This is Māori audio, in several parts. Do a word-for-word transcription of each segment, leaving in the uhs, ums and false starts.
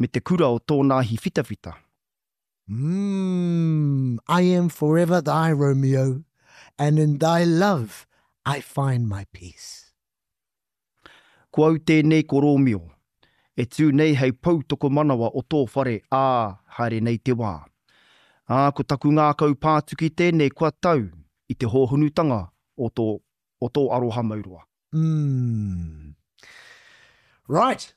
me te kura o tōna hi whitawhita. Mm, I am forever thy Romeo, and in thy love I find my peace. Ko au tēnei ko Romeo, e tū nei hei pau toko manawa o tō whare ā haere nei te wā. Ā, ko taku ngā kau pātuki tēnei kua tau i te hōhunutanga o tō, o tō aroha maurua. Mm. Right.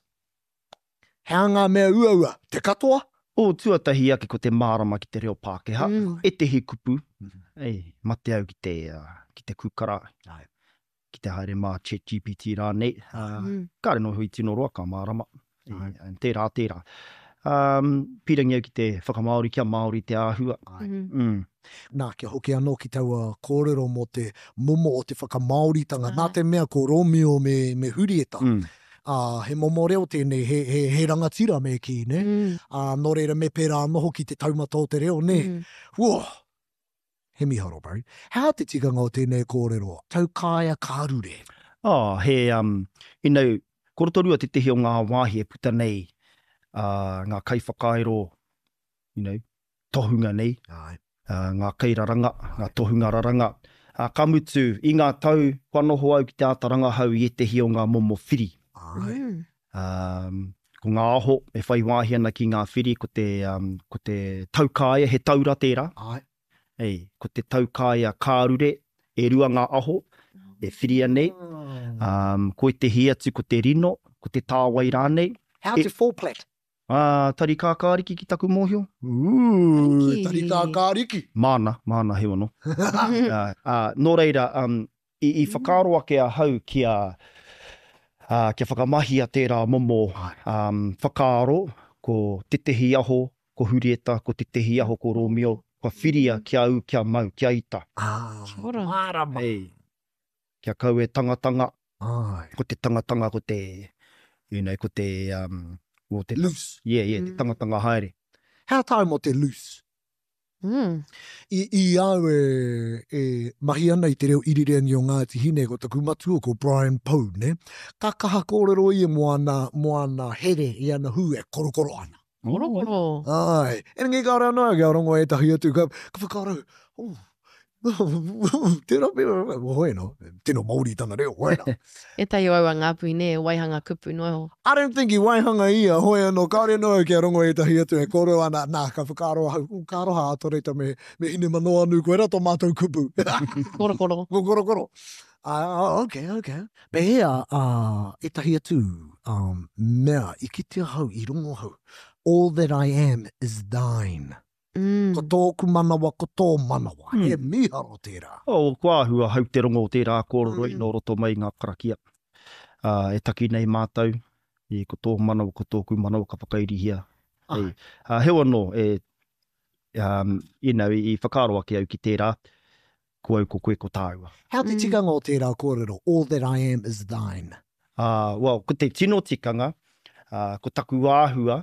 Hea ngā mea ua ua, te katoa? O tuatahi ake ko te mārama ki te reo Pākehā, Mm. e te he kupu, ei, mate au ki te, uh, ki te kukara, Ai. ki te haere mā ChatGPT rānei. Uh, Mm. Kāre no hui tino roa ka mārama. Ai. Ei, tērā, tērā. Um, pirangi au ki te whakamaori kia Māori te āhua. Ai. Mm. Mm. Nā, kia hoki anō ki taua kōrero mo te momo o te whakamauritanga. Ai. Nā te mea ko Romeo me, me Hurieta. Mm. Uh, he momo reo tēnei, he, he, he rangatira me ki, ne? Mm. Uh, nō reira me pērā noho ki te taumata o te reo, ne? Mm. Whoa! He miharo, bro. Hea te tikanga o tēnei kōrero? Tau kāia kārure. Oh, he, um, you know, korotorua te tehi o ngā wāhi e puta nei, uh, ngā kaiwhakairo, you know, tohunga nei, Ai. uh, ngā kairaranga, ngā tohunga raranga. Uh, ka mutu, i ngā tau, kua noho au ki te ataranga hau i e tehi o ngā momo whiri. Ai. Mm. Um, ko ngā aho, e whai wāhi ana ki ngā whiri, ko te, um, ko te taukāia, he taura tērā. Ai. Ei, ko te taukāia kārure, e rua ngā aho, e whiri anei. Um, ko te hiatu, ko te rino, ko te tāwai rānei. How E- te four-plat? Uh, tari kākāriki ki taku mōhio. Ooh, Riki. tari kā kāriki. Māna, māna he ono. uh, uh, nō reira, um, i, i whakaro ake a hau ki a, uh, kia whakamahi a tērā momo um, whakaro, ko te tehi aho, ko Hurieta, ko te tehi aho, ko Romeo, ko whiria kia au, kia mau, kia ita. Ah, Kia ora. marama. Ei, kia kau e tangatanga, Ai. ko te tangatanga, ko te, you know, ko te, um, ko te Loose. Yeah, yeah, te Mm. tangatanga haere. Hea tai mo te loose. Mm. I, i au e, e mahi ana i te reo irireani o Ngāti Hine ko taku matua ko Brian Poe, ne? Ka kaha kōrero i e moana, moana here i ana hu e korokoro ana. Koro koro. Ai. E ngi kāre ana, kia rongo e tahi atu, ka, ka whakaro, oh, tēnā pēra, hoi no, tēnā Māori tanga reo, hoi no. E tai o aua ngā pui ne, waihanga kupu noho. I don't think i waihanga ia, hoi anō, kāre anō kia rongo e tahi atu, e koro ana, nā, ka whakaro hau, u kāroha ato reita me, me hine manoa anu, koe rato mātou kupu. Koro koro. Ko koro koro. Ah, okay, okay. Pe hea, uh, e tahi atu, um, mea, i kitea hau, i rongo hau. All that I am is thine. Mm. Ko tōku manawa, ko tō manawa. Mm. He miharo tērā. O, ko āhua hau te rongo o tērā kōrero i Mm. no roto mai ngā karakia. Uh, e taki nei mātou, i ko tō manawa, ko tōku manawa ka whakairihia. Ai. Ei, uh, he anō, e, um, you know, i, i whakaro ake au ki tērā, ko au ko koe ko tāua. How te Mm. tikanga o tērā kōrero? All that I am is thine. Uh, well, ko te tino tikanga, uh, ko taku āhua,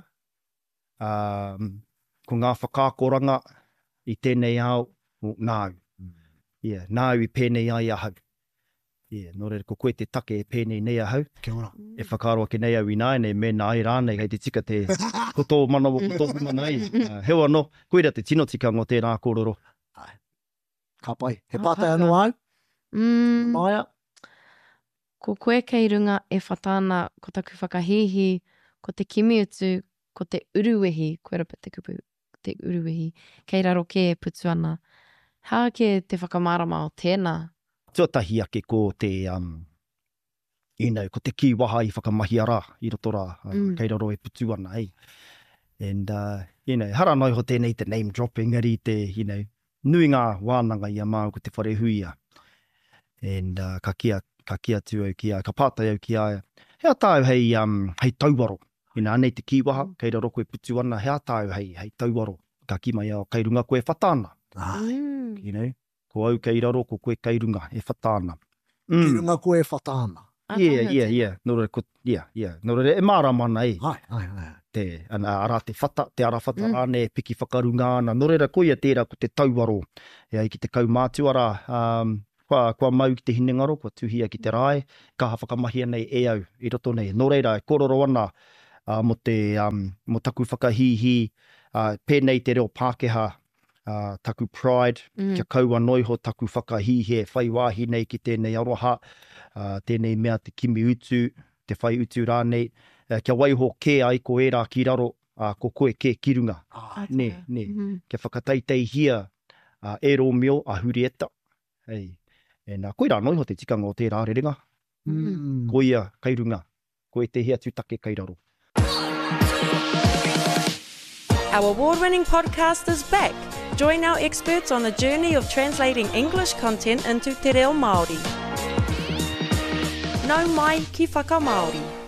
um, ko ngā whakākoranga i tēnei ao, o nāu. Yeah, nāu i pēnei ai ahau. Yeah, nō reira, ko koe te take e pēnei nei ahau. Kia ora. E whakaro ake nei au i nāi, nei mena ai rānei, hei te tika te ko tō manawa, ko tō mana ai. Uh, hewa no, koe rea te tino tikanga o tērā kōrero. Ka pai. He Ah, pātai haka. anu au? Mm. Maia? Ko koe kei runga e whatāna ko taku whakahihi, ko te kimi utu, ko te uruwehi, koe rapa te kupu, te uruwehi, kei raro ke e putu ana. Hā ke te whakamārama o tēnā? Tuatahi ake ko te, um, you know, ko te kiwaha i whakamahi ara, i roto rā, uh, Mm. kei raro e putu ana, ei. And, uh, you know, hara noi ho tēnei te name dropping, ari te, you know, nui ngā wānanga i a māu ko te whare huia. And uh, ka kia, ka kia tu au ki a, ka pātai au ki a, hea tāu hei, um, hei tauwaro. You know, anei te kiwaha, kei raro koe putu ana, hea tāu hei, hei tauwaro. Ka ki mai au, kei runga koe whatāna. Ah, Mm. You know, ko au kei raro, ko koe kei runga, e whatāna. ki runga koe whatāna. Ah, Yeah, taunga yeah, tēnā. yeah. Nō reira, ko, yeah, yeah. Nō reira, e mārama ana, e. Ai, ai, ai. Te, ana, ara te whata, te ara whata Mm. ane, piki whakarunga ana. Nō reira, koia tērā ko te tauwaro. E ai ki te kaumātuara, um, kua, kua mau ki te hinengaro, kua tuhia ki te rae, ka whakamahi nei e au, i roto nei. Nō reira, e kororo ana, uh, mo te um, mo taku whakahihi, uh, pēnei te reo Pākehā, uh, taku pride, Mm. kia kaua noiho taku whakahihi e whai wāhi nei ki tēnei aroha, uh, tēnei mea te kimi utu, te whai utu rānei, uh, kia waiho kē ai ko ērā ki raro, uh, ko koe kē kirunga. Ah, Ne, ne, Mhm. kia whakataitei hia, uh, e rō meo a hurieta. Hei. E nā, koe rā noiho te tikanga o tērā rerenga. mm. Ko ia, kairunga. Ko e te hea tūtake kairaro. Our award-winning podcast is back. Join our experts on the journey of translating English content into te reo Māori. Nau mai ki whaka Māori.